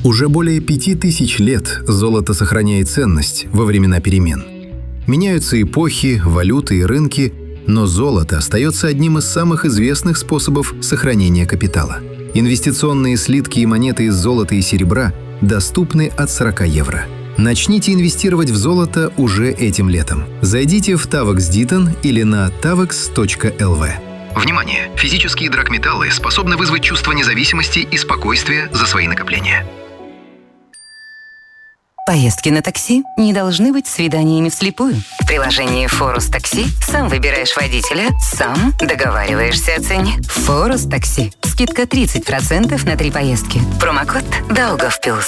Уже более 5000 лет золото сохраняет ценность во времена перемен. Меняются эпохи, валюты и рынки, но золото остается одним из самых известных способов сохранения капитала. Инвестиционные слитки и монеты из золота и серебра доступны от 40 евро. Начните инвестировать в золото уже этим летом. Зайдите в Tavex Diton или на tavex.lv. Внимание! Физические драгметаллы способны вызвать чувство независимости и спокойствия за свои накопления. Поездки на такси не должны быть свиданиями вслепую. В приложении Форус Такси сам выбираешь водителя, сам договариваешься о цене. Форус Такси. Скидка 30% на 3 поездки. Промокод Daugavpils.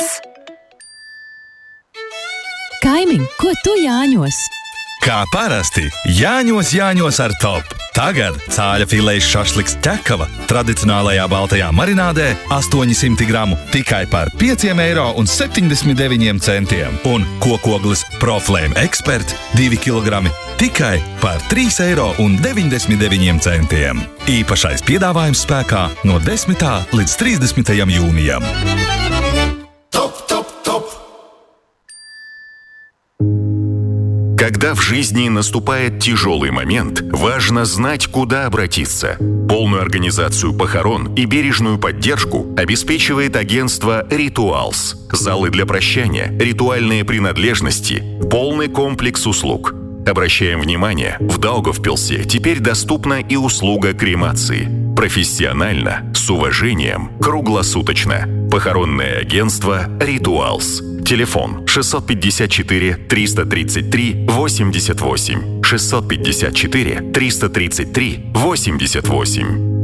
Kaimiņ, ko tu Jāņos? Kā parasti, Jāņos ar top. Tagad cāļa filejas šašliks ķekava tradicionālajā baltajā marinādē 800 gramu tikai par 5,79 €. Un kokoglis ProFlame Expert 2 kg tikai par 3,99 €. Īpašais piedāvājums spēkā no 10. līdz 30. jūnijam. Когда в жизни наступает тяжелый момент, важно знать, куда обратиться. Полную организацию похорон и бережную поддержку обеспечивает агентство Rituals. Залы для прощания, ритуальные принадлежности, полный комплекс услуг. Обращаем внимание, в Даугавпилсе теперь доступна и услуга кремации. Профессионально, с уважением, круглосуточно. Похоронное агентство Rituals. Телефон 654-333-88. 654-333-88.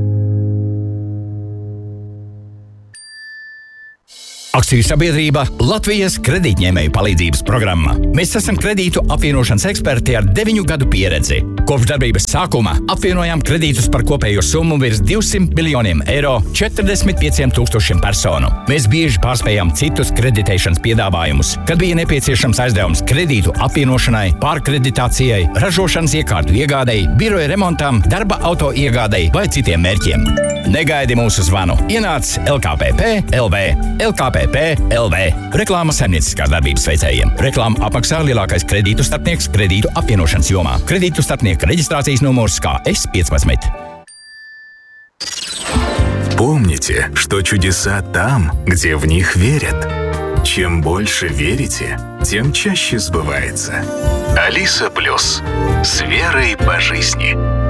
Akciju sabiedrība Latvijas kredītņēmēju palīdzības programma. Mēs esam kredītu apvienošanas eksperti ar 9 gadu pieredzi. Kopš darbības sākuma apvienojām kredītus par kopējo summu virs 200 miljoniem eiro 45 000 personu. Mēs bieži pārspējām citus kreditēšanas piedāvājumus, kad bija nepieciešams aizdevums kredītu apvienošanai, pārkreditācijai, ražošanas iekārtu iegādei, biroja remontam, darba auto iegādei vai citiem mērķiem. Negaidi mūsu zvanu. Ienāc LKPP.LV. LKPP.LV. Reklāma saimnieciskās darbības veicējiem. Reklāma apmaksā lielākais kredītu starpnieks kredītu apvienošanas jomā. Kredītu starpnieka reģistrācijas numurs KS15. Помните, что чудеса там, где в них верят. Чем больше верите, тем чаще сбывается. Алиса Плюс. С верой по жизни.